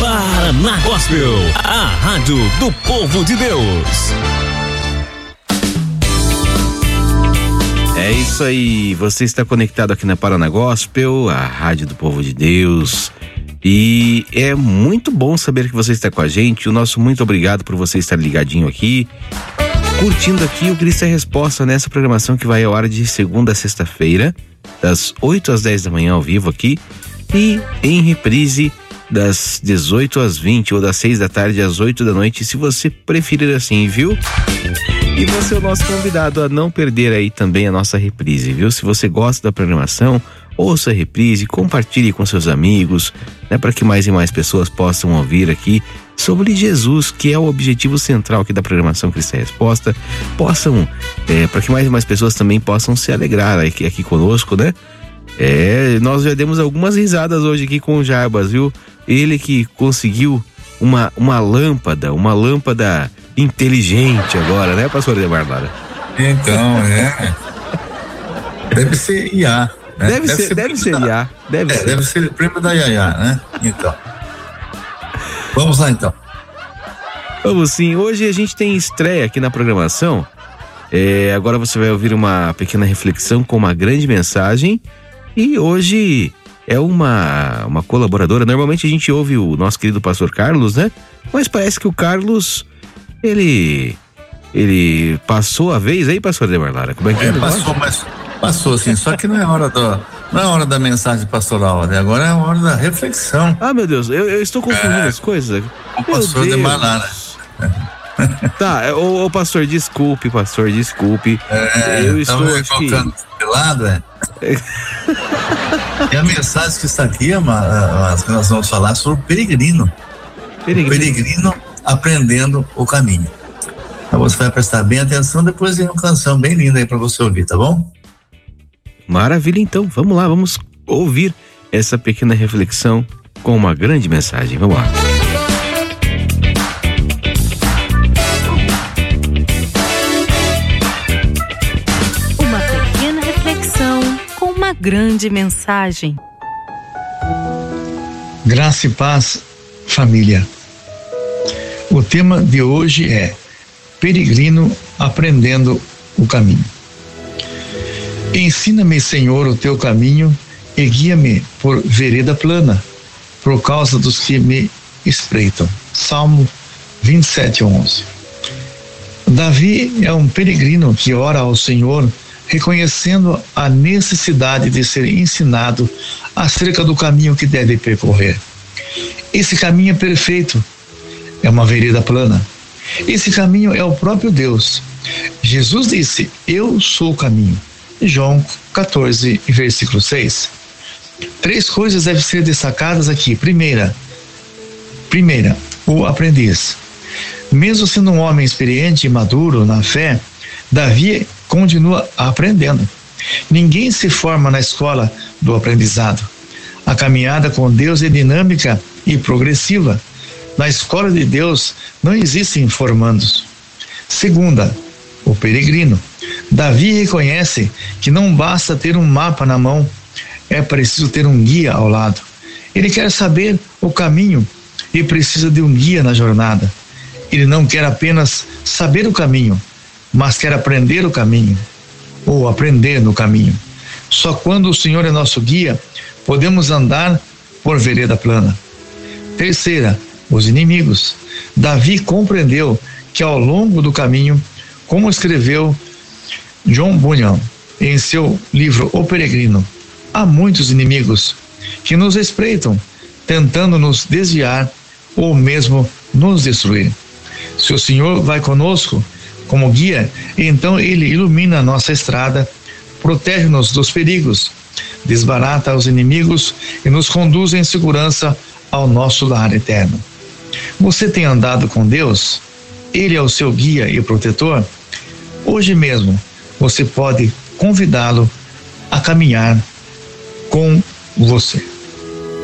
Paraná Gospel, a rádio do povo de Deus. É isso aí, você está conectado aqui na Paraná Gospel, a rádio do povo de Deus. E é muito bom saber que você está com a gente. O nosso muito obrigado por você estar ligadinho aqui, curtindo aqui o Cristo é Resposta, nessa programação que vai ao ar de segunda a sexta-feira, das 8 às 10 da manhã ao vivo aqui, e em reprise das 18 às 20 ou das 6 da tarde às 8 da noite, se você preferir assim, viu? E você é o nosso convidado a não perder aí também a nossa reprise, viu? Se você gosta da programação, ouça a reprise, compartilhe com seus amigos, né? Para que mais e mais pessoas possam ouvir aqui sobre Jesus, que é o objetivo central aqui da programação Cristo é Resposta, para que mais e mais pessoas também possam se alegrar aqui conosco, né? Nós já demos algumas risadas hoje aqui com o Jarbas, viu? Ele que conseguiu uma lâmpada inteligente agora, né, pastor Edemar Lara? Então, deve ser IA, né? Deve ser IA. Deve ser primo da Yaya, né? Então. Vamos lá, então. Vamos sim. Hoje a gente tem estreia aqui na programação. Agora você vai ouvir uma pequena reflexão com uma grande mensagem. E hoje é uma colaboradora. Normalmente a gente ouve o nosso querido pastor Carlos, né? Mas parece que o Carlos, ele passou a vez aí, pastor Edemar Lara. Como é que passou sim, só que não é hora da mensagem pastoral, né? Agora é a hora da reflexão. Ah, meu Deus, eu estou confundindo as coisas. O pastor Edemar Lara. Tá, ô pastor, desculpe. Eu estou aqui. De lado, E a mensagem que está aqui, que nós vamos falar sobre o peregrino. Peregrino aprendendo o caminho. Então você vai prestar bem atenção, depois tem uma canção bem linda aí para você ouvir, tá bom? Maravilha, então, vamos lá, vamos ouvir essa pequena reflexão com uma grande mensagem, vamos lá. Uma pequena reflexão com uma grande mensagem. Graça e paz, família. O tema de hoje é Peregrino aprendendo o caminho. Ensina-me, Senhor, o teu caminho e guia-me por vereda plana, por causa dos que me espreitam. Salmo 27:11. Davi é um peregrino que ora ao Senhor, reconhecendo a necessidade de ser ensinado acerca do caminho que deve percorrer. Esse caminho é perfeito, é uma vereda plana. Esse caminho é o próprio Deus. Jesus disse: eu sou o caminho. João 14, versículo 6. 3 coisas devem ser destacadas aqui. Primeira, o aprendiz. Mesmo sendo um homem experiente e maduro na fé, Davi continua aprendendo. Ninguém se forma na escola do aprendizado. A caminhada com Deus é dinâmica e progressiva. Na escola de Deus não existem formandos. Segunda, o peregrino. Davi reconhece que não basta ter um mapa na mão, é preciso ter um guia ao lado. Ele quer saber o caminho e precisa de um guia na jornada. Ele não quer apenas saber o caminho, mas quer aprender o caminho, ou aprender no caminho. Só quando o Senhor é nosso guia, podemos andar por vereda plana. Terceira, os inimigos. Davi compreendeu que ao longo do caminho, como escreveu John Bunyan em seu livro O Peregrino, há muitos inimigos que nos espreitam, tentando nos desviar ou mesmo nos destruir. Se o Senhor vai conosco como guia, então Ele ilumina a nossa estrada, protege-nos dos perigos, desbarata os inimigos e nos conduz em segurança ao nosso lar eterno. Você tem andado com Deus? Ele é o seu guia e protetor? Hoje mesmo você pode convidá-lo a caminhar com você.